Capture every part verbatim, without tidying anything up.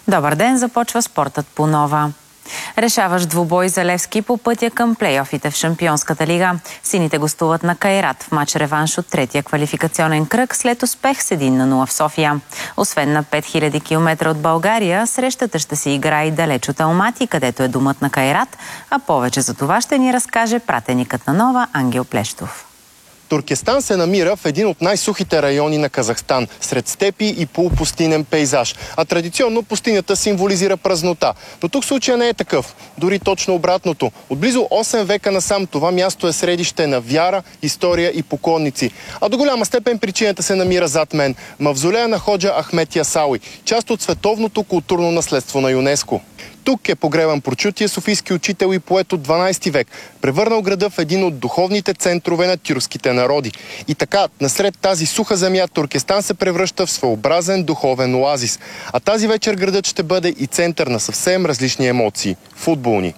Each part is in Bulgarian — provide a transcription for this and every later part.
Добър ден, започва спортът по Нова. Решаващ двубой за Левски по пътя към плейофите в Шампионската лига. Сините гостуват на Кайрат в матч реванш от третия квалификационен кръг след успех с един на нула в София. Освен на пет хиляди километра от България, срещата ще се играе и далеч от Алмати, където е домът на Кайрат, а повече за това ще ни разкаже пратеникът на Нова Ангел Плещов. Туркестан се намира в един от най-сухите райони на Казахстан, сред степи и полупустинен пейзаж. А традиционно пустинята символизира празнота. Но тук случая не е такъв. Дори точно обратното. От близо осем века насам това място е средище на вяра, история и поклонници. А до голяма степен причината се намира зад мен. Мавзолея на ходжа Ахмет Ясауи, част от световното културно наследство на ЮНЕСКО. Тук е погребан прочутия софийски учител и поет от дванадесети век, превърнал града в един от духовните центрове на тюркските народи. И така, насред тази суха земя, Туркестан се превръща в своеобразен духовен оазис. А тази вечер градът ще бъде и център на съвсем различни емоции – футболни.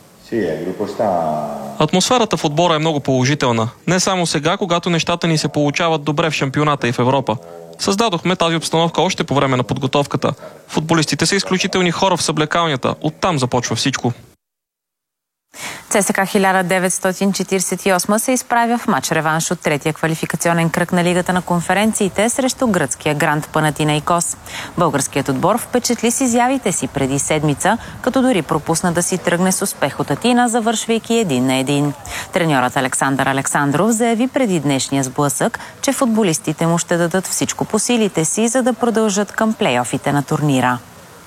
Атмосферата в отбора е много положителна. Не само сега, когато нещата ни се получават добре в шампионата и в Европа. Създадохме тази обстановка още по време на подготовката. Футболистите са изключителни хора в съблекалнята. Оттам започва всичко. ЦСКА хиляда деветстотин четиридесет и осма се изправя в матч реванш от третия квалификационен кръг на Лигата на конференциите срещу гръцкия Гранд Панатинайкос. Българският отбор впечатли с изявите си преди седмица, като дори пропусна да си тръгне с успех от Атина, завършвайки един на един. Треньорът Александър Александров заяви преди днешния сблъсък, че футболистите му ще дадат всичко по силите си, за да продължат към плейофите на турнира.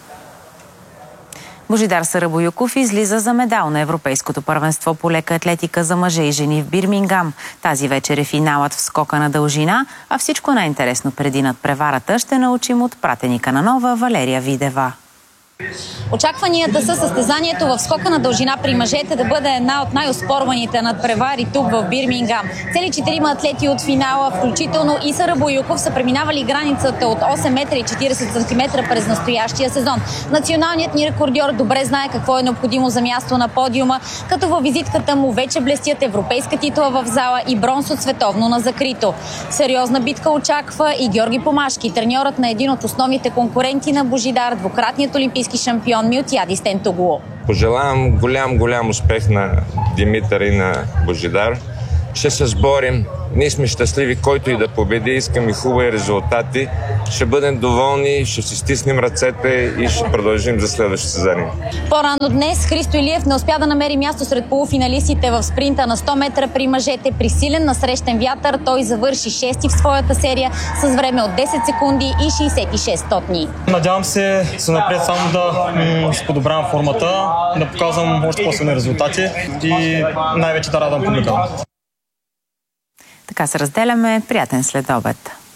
Божидар Сарабоюков излиза за медал на Европейското първенство по лека атлетика за мъже и жени в Бирмингам. Тази вечер е финалът в скока на дължина, а всичко най-интересно преди надпреварата ще научим от пратеника на Нова Валерия Видева. Очакванията са състезанието в скока на дължина при мъжете да бъде една от най-оспорваните надпревари тук в Бирмингам. Цели четирима атлети от финала, включително и Сарабоюков, са преминавали границата от осем метра и четиридесет сантиметра през настоящия сезон. Националният ни рекордьор добре знае какво е необходимо за място на подиума, като във визитката му вече блестят европейска титла в зала и бронз от световно на закрито. Сериозна битка очаква и Георги Помашки, треньорът на един от основните конкуренти на Божидар, двукратният олимпийски шампион Милтиадис Тентоглу. Пожелавам голям, голям успех на Димитър и на Божидар. Ще се сборим. Ние сме щастливи, който и да победи. Искаме хубави резултати. Ще бъдем доволни, ще си стиснем ръцете и ще продължим за следващите състезания. По-рано днес Христо Илиев не успя да намери място сред полуфиналистите в спринта на сто метра при мъжете. При силен насрещен вятър той завърши шести в своята серия с време от десет секунди и шейсет и шест стотни. Надявам се за напред само да м- подобрявам формата, да показвам още по-силни резултати и най-вече да радвам публиката. Така се разделяме. Приятен следобед.